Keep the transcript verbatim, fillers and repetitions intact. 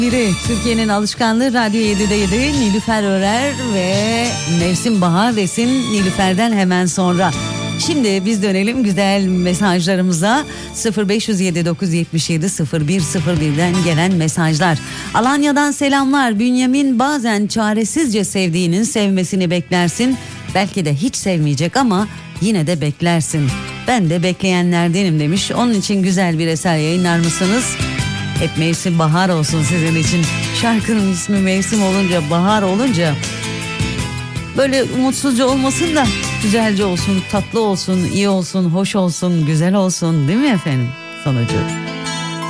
Biri Türkiye'nin alışkanlığı Radyo yedide yedi, Nilüfer Örer ve Mevsim Bahar desin Nilüfer'den hemen sonra. Şimdi biz dönelim güzel mesajlarımıza. sıfır beş yüz yedi dokuz yetmiş yedi sıfır bir sıfır birden gelen mesajlar. Alanya'dan selamlar. Bünyamin, bazen çaresizce sevdiğinin sevmesini beklersin. Belki de hiç sevmeyecek ama yine de beklersin. Ben de bekleyenlerdenim demiş. Onun için güzel bir eser yayınlar mısınız? Hep mevsim bahar olsun sizin için. Şarkının ismi mevsim olunca, bahar olunca böyle umutsuzca olmasın da güzelce olsun, tatlı olsun, iyi olsun, hoş olsun, güzel olsun, değil mi efendim sonucu?